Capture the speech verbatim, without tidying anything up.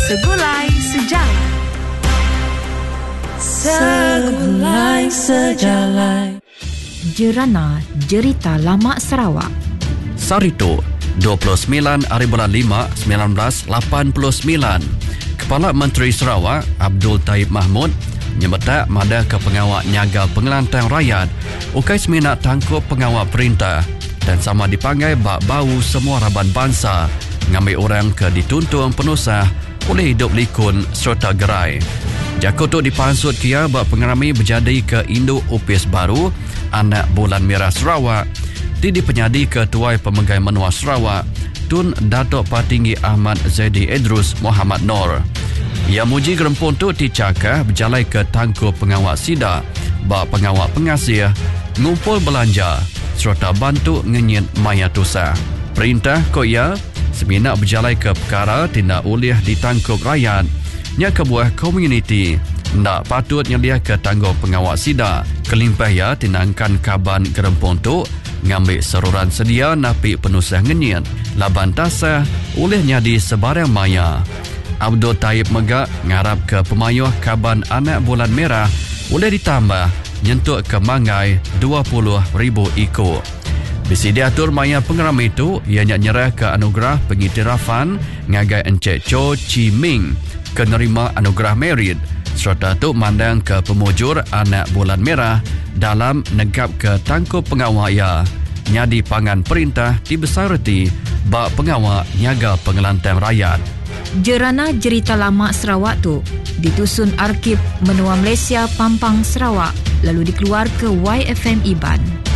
Segulai Sejarah. Segulai Sejarah. Jerana Jerita Lama Sarawak. Sarito, dua puluh sembilan hari bulan lima, sembilan belas lapan puluh sembilan. Kepala Menteri Sarawak, Abdul Taib Mahmud, nyebetak mada ke pengawal Niaga Pengelantang Rakyat, ukai seminat tangkup pengawal perintah dan sama dipanggil bak bau semua raban bangsa, ngambil orang ke dituntung penusah oleh hidup likun serta gerai. Jakutuk dipansut kia bak pengerami berjadi ke induk upis baru, anak bulan merah Sarawak, di penyadi Ketua Pemegai Menua Sarawak, Tun Datuk Patinggi Ahmad Zaidi Idrus Muhammad Nor. Ia muji gerempun tu dicakah berjalai ke tangkup pengawal sida, bak pengawal pengasih, ngumpul belanja, serta bantu ngenyit maya tusa. Perintah ko ia, seminat berjalai ke perkara tindak uliah ditangkup rakyat, nya kebuah komuniti, ndak patut nyeliah ke tanggup pengawal sida, kelimpah ya tinangkan kaban gerempun tu, ngambil seruran sedia napi penusah ngenyit, laban tasah olehnya di sebarang maya. Abdul Taib Megak ngarap ke pemayuh kaban anak bulan merah boleh ditambah nyentuk ke mangai dua puluh ribu ikut. Bisi diatur maya pengeram itu, ianya nyerah ke anugerah pengiktirafan ngagai Encik Cho Chi Ming ke nerima anugerah merit serta tu mandang ke pemujur anak bulan merah dalam negap ke tangkup pengawal ia nyadi pangan perintah dibesarati bak pengawal Niaga Pengelantang Rakyat. Jerana Jerita Lama Sarawak tu ditusun Arkib Menua Malaysia Pampang Sarawak lalu dikeluar ke Y F M Iban.